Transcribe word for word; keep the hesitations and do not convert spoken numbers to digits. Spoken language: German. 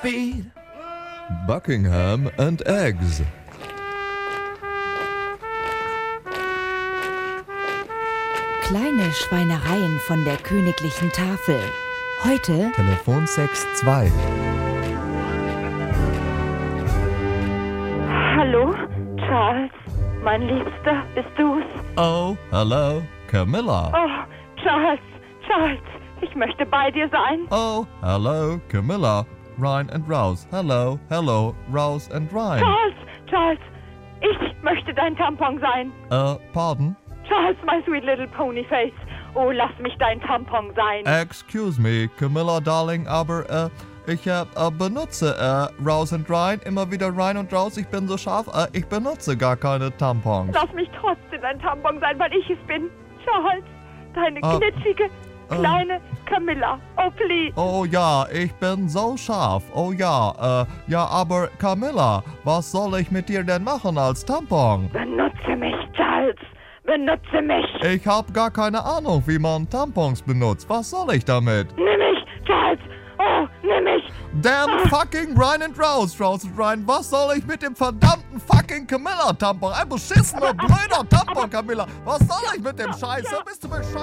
speed. Buckingham and Eggs. Kleine Schweinereien von der königlichen Tafel. Heute Telefonsex zwei. Hallo, Charles, mein Liebster, bist du's? Oh, hello, Camilla. Oh, Charles, Charles, ich möchte bei dir sein. Oh, hello, Camilla. Ryan and Rose. Hello, hello, Rose and Ryan. Charles, Charles, ich möchte dein Tampon sein. Uh, pardon? Charles, my sweet little pony face. Oh, lass mich dein Tampon sein. Excuse me, Camilla, darling, aber äh, ich äh, äh, benutze äh, Rose and Ryan immer wieder Ryan und Rose. Ich bin so scharf, äh, ich benutze gar keine Tampons. Lass mich trotzdem dein Tampon sein, weil ich es bin. Charles, deine Ah, glitschige, ähm. kleine Camilla. Oh, please. Oh ja, ich bin so scharf. Oh ja, äh, ja, aber Camilla, was soll ich mit dir denn machen als Tampon? Benutze mich, Charles. Benutze mich. Ich hab gar keine Ahnung, wie man Tampons benutzt. Was soll ich damit? Nimm mich, Charles. Oh, nimm mich. Damn fucking Ryan and Rose, Rose and Ryan. Was soll ich mit dem verdammten fucking Camilla-Tampon? Ein beschissener, blöder Tampon, Camilla. Was soll ich mit dem Scheiß? Bist du bescheuert?